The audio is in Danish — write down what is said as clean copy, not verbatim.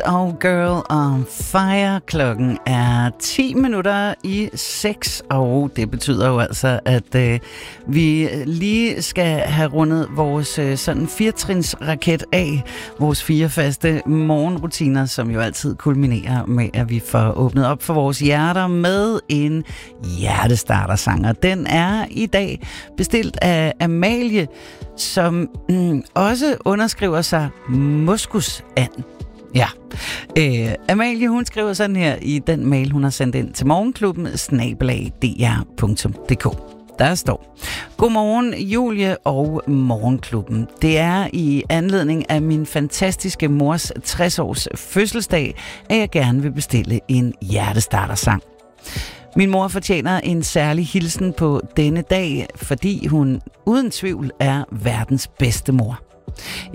og Girl on Fire. Klokken er 6:10, og det betyder jo altså, at vi lige skal have rundet vores sådan 4-trins-raket af, vores 4 faste morgenrutiner, som jo altid kulminerer med, at vi får åbnet op for vores hjerter med en hjertestartersang. Og den er i dag bestilt af Amalie, som også underskriver sig Moskusand. Ja. Amalie, hun skriver sådan her i den mail, hun har sendt ind til morgenklubben@dr.dk. Der står: Godmorgen Julie og Morgenklubben. Det er i anledning af min fantastiske mors 60-års fødselsdag, at jeg gerne vil bestille en hjertestartersang. Min mor fortjener en særlig hilsen på denne dag, fordi hun uden tvivl er verdens bedste mor.